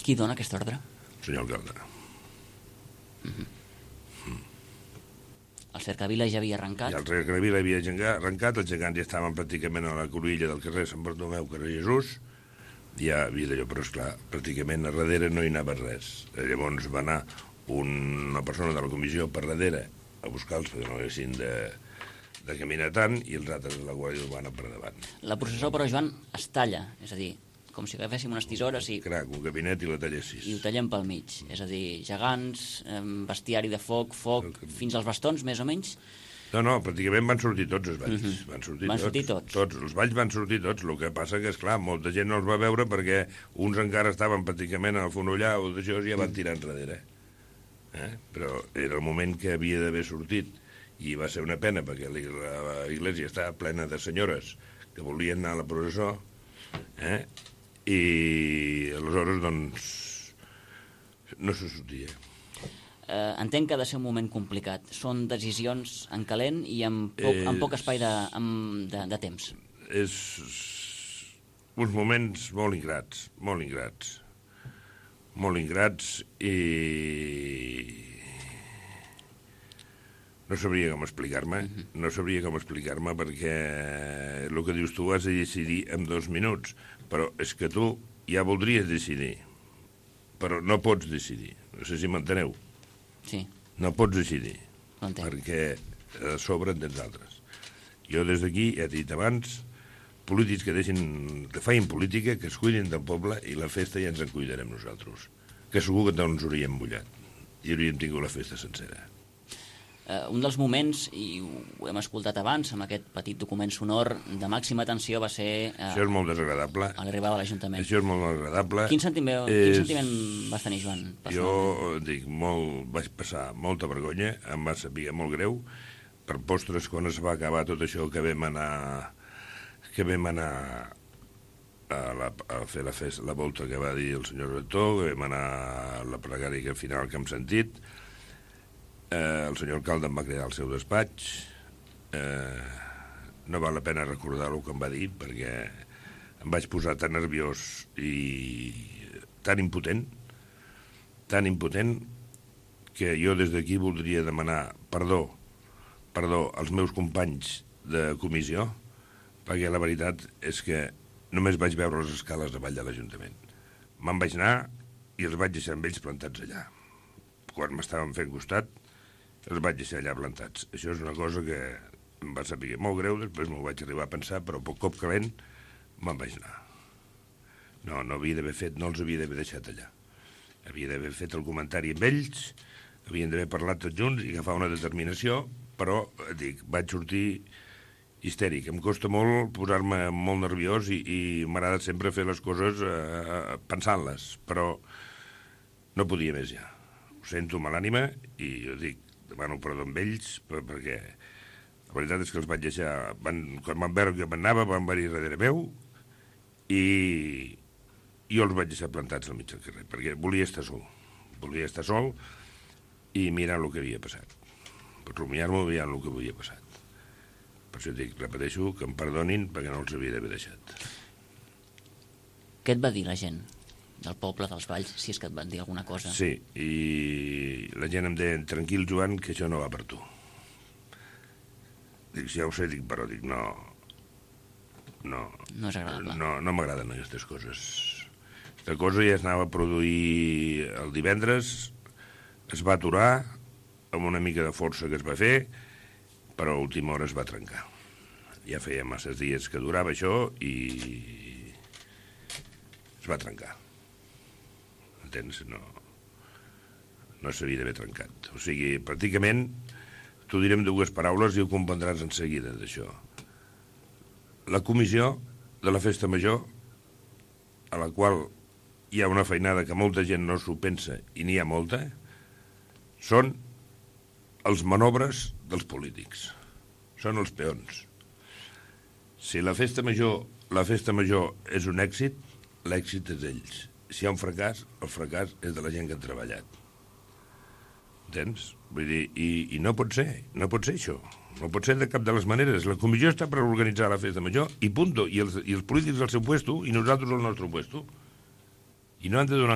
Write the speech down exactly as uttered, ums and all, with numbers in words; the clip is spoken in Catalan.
Qui dona aquesta ordre? El senyor alcalde. Mm-hmm. Mm. El cercavila ja havia arrencat? I el cercavila havia arrencat, els gegants ja estaven pràcticament a la cruïlla del carrer Sant Bartomeu, carrer Jesús, ja havia d'allò, però esclar, pràcticament a darrere no hi anava res. Llavors va anar una persona de la comissió per darrere a buscar-los perquè no haguessin de, de caminar tant, i els altres de la Guàrdia Urbana per davant. La processó, però, Joan, es talla, és a dir, com si agaféssim unes tisores i... Crac, un gabinet i la tallessis. I ho tallem pel mig. És a dir, gegants, bestiari de foc, foc, fins als bastons, més o menys. No, no, pràcticament van sortir tots els balls. Mm-hmm. Van sortir, van tots, sortir tots. tots. Els balls van sortir tots. El que passa que, esclar, molta gent no els va veure perquè uns encara estaven pràcticament al fonollar o d'això i ja van tirar enrere. Eh? Però era el moment que havia d'haver sortit i va ser una pena perquè la iglesia estava plena de senyores que volien anar a la processó, eh? I aleshores, doncs, no se sortia. Eh, entenc que ha de ser un moment complicat. Són decisions en calent i amb poc, eh, amb poc espai de, amb, de, de temps. És uns moments molt ingrats, molt ingrats. Molt ingrats i no sabria com explicar-me, mm-hmm. no sabria com explicar-me perquè el que dius tu has de decidir en dos minuts, però és que tu ja voldries decidir, però no pots decidir. No sé si m'enteneu. Sí. No pots decidir, L'entenc. perquè a sobre en tens altres. Jo des d'aquí he dit abans, polítics que deixin, que facin política, que es cuidin del poble i la festa ja ens en cuidarem nosaltres. Que segur que no ens hauríem mullat i hauríem tingut la festa sencera. Uh, un dels moments, i ho hem escoltat abans, amb aquest petit document sonor de màxima tensió va ser... Uh, Això és molt desagradable. A l'arribada a l'Ajuntament. Això és molt desagradable. Quin sentiment, és... quin sentiment vas tenir, Joan? Jo dic, molt, vaig passar molta vergonya, em va saber molt greu. Per postres, quan es va acabar tot això que vam anar... que vam anar a, la, a fer la, festa, la volta que va dir el senyor rector, que vam anar a la pregària que al final que hem sentit, eh, el senyor alcalde em va cridar al seu despatx, eh, no val la pena recordar el que em va dir, perquè em vaig posar tan nerviós i tan impotent, tan impotent, que jo des d'aquí voldria demanar perdó, perdó als meus companys de comissió, perquè la veritat és que només vaig veure les escales davall de l'Ajuntament. Me'n vaig anar i els vaig deixar amb ells plantats allà. Quan m'estaven fent costat, els vaig deixar allà plantats. Això és una cosa que em va saber molt greu, després m'ho vaig arribar a pensar, però poc cop calent me'n vaig anar. No, no havia d'haver fet, no els havia d'haver deixat allà. Havia d'haver fet el comentari amb ells, havien d'haver parlat tots junts i agafar una determinació, però, dic, vaig sortir histèric. Em costa molt posar-me molt nerviós i, i m'agrada sempre fer les coses eh, pensant-les, però no podia més ja. Ho sento a l'ànima i jo dic, demano perdó amb ells per, perquè la veritat és que els vaig deixar, van, quan van veure que m'anava van venir darrere meu i jo els vaig deixar plantats al mig del carrer perquè volia estar sol, volia estar sol i mirar el que havia passat, per rumiar-m'ho mirant el que havia passat. Per això dic, repeteixo, que em perdonin perquè no els havia d'haver deixat. Què et va dir la gent del poble, dels Valls, si és que et van dir alguna cosa? Sí, i la gent em deia, tranquil, Joan, que això no va per tu. Dic, ja ho sé, dic, però dic, no... No, no és agradable. No, no m'agraden aquestes coses. Aquesta cosa ja es anava a produir el divendres, es va aturar, amb una mica de força que es va fer, però a última hora es va trencar. Ja feia masses dies que durava això i es va trencar. Entens? No, no s'havia d'haver trencat. O sigui, pràcticament, t'ho direm dues paraules i ho comprendràs en seguida, d'això. La comissió de la festa major, a la qual hi ha una feinada que molta gent no s'ho pensa i n'hi ha molta, són els manobres dels polítics. Són els peons. Si la festa major, la festa major és un èxit, l'èxit és d'ells. Si hi ha un fracàs, el fracàs és de la gent que ha treballat. Entens? Vull dir, i, i no pot ser, no pot ser això. No pot ser de cap de les maneres. La comissió està per organitzar la festa major i punto. I els, i els polítics al seu puesto i nosaltres al nostre puesto. I no han de donar